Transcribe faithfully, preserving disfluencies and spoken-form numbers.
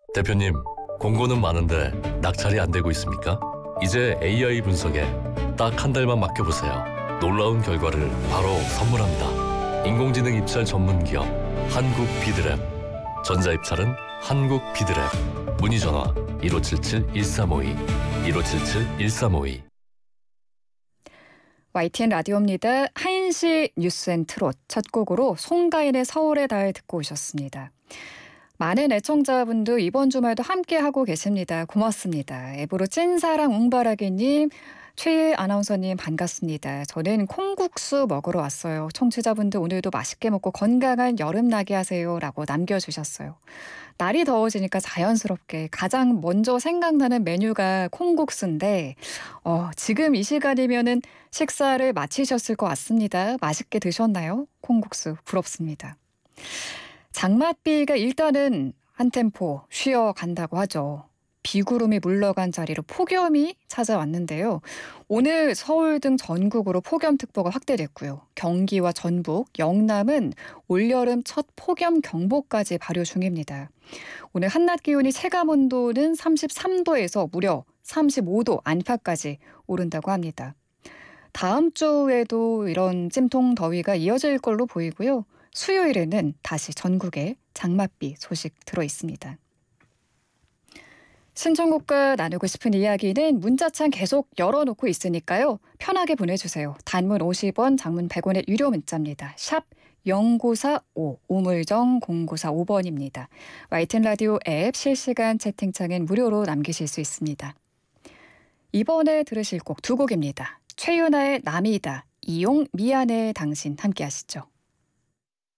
대표님, 공고는 많은데 낙찰이 안 되고 있습니까? 이제 에이아이 분석에 딱 한 달만 맡겨보세요. 놀라운 결과를 바로 선물합니다. 인공지능 입찰 전문 기업 한국 비드랩. 전자입찰은 한국 비드랩. 문의 전화 일오칠칠 일삼오이 일오칠칠 일삼오이. 와이티엔 라디오입니다. 한시 뉴스 앤 트롯 첫 곡으로 송가인의 서울의 달 듣고 오셨습니다. 많은 애청자분들 이번 주말도 함께하고 계십니다. 고맙습니다. 앱으로 찐사랑 웅바라기님, 최애 아나운서님 반갑습니다. 저는 콩국수 먹으러 왔어요. 청취자분들 오늘도 맛있게 먹고 건강한 여름 나게 하세요 라고 남겨주셨어요. 날이 더워지니까 자연스럽게 가장 먼저 생각나는 메뉴가 콩국수인데 어, 지금 이 시간이면은 식사를 마치셨을 것 같습니다. 맛있게 드셨나요? 콩국수 부럽습니다. 장맛비가 일단은 한 템포 쉬어간다고 하죠. 비구름이 물러간 자리로 폭염이 찾아왔는데요. 오늘 서울 등 전국으로 폭염특보가 확대됐고요. 경기와 전북, 영남은 올여름 첫 폭염 경보까지 발효 중입니다. 오늘 한낮 기온이 체감온도는 삼십삼 도에서 무려 삼십오 도 안팎까지 오른다고 합니다. 다음 주에도 이런 찜통 더위가 이어질 걸로 보이고요. 수요일에는 다시 전국에 장맛비 소식 들어 있습니다. 신청곡과 나누고 싶은 이야기는 문자창 계속 열어놓고 있으니까요. 편하게 보내주세요. 단문 오십 원, 장문 백 원의 유료 문자입니다. 샵 공구사오, 우물정 공구사오 번입니다. 와이티엔 라디오 앱 실시간 채팅창엔 무료로 남기실 수 있습니다. 이번에 들으실 곡 두 곡입니다. 최윤아의 남이다, 이용 미안해 당신 함께 하시죠.